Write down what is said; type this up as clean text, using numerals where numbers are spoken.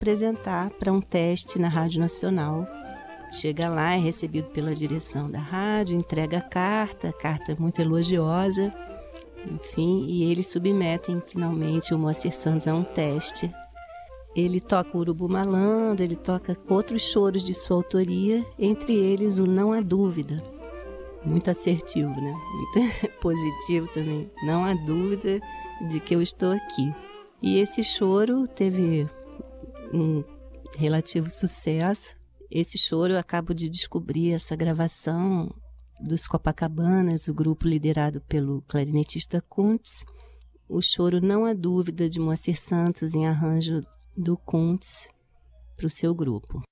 apresentar para um teste na Rádio Nacional. Chega lá, é recebido pela direção da rádio, entrega a carta muito elogiosa, enfim, e eles submetem finalmente o Moacir Santos a um teste. Ele toca o Urubu Malandro, ele toca outros choros de sua autoria, entre eles o Não Há Dúvida. Muito assertivo, né? Muito positivo também. Não há dúvida de que eu estou aqui. E esse choro teve um relativo sucesso. Esse choro eu acabo de descobrir, essa gravação dos Copacabanas, o grupo liderado pelo clarinetista Kuntz. O choro Não Há Dúvida de Moacir Santos em arranjo do Kuntz para o seu grupo.